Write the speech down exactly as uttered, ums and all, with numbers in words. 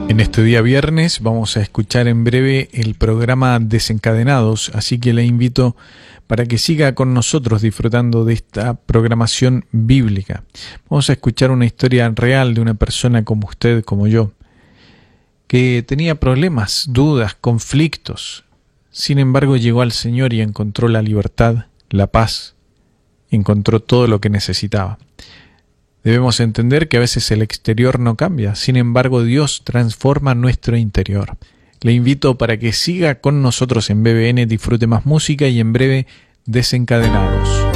En este día viernes vamos a escuchar en breve el programa Desencadenados, así que le invito para que siga con nosotros disfrutando de esta programación bíblica. Vamos a escuchar una historia real de una persona como usted, como yo, que tenía problemas, dudas, conflictos. Sin embargo, llegó al Señor y encontró la libertad, la paz, encontró todo lo que necesitaba. Debemos entender que a veces el exterior no cambia, sin embargo Dios transforma nuestro interior. Le invito para que siga con nosotros en B B N, disfrute más música y en breve Desencadenados.